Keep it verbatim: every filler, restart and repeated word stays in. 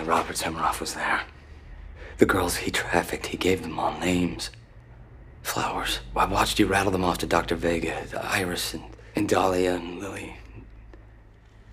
Robert Semiroff was there. The girls he trafficked, he gave them all names. Flowers. I watched you rattle them off to Doctor Vega, Iris, and, and Dahlia, and Lily.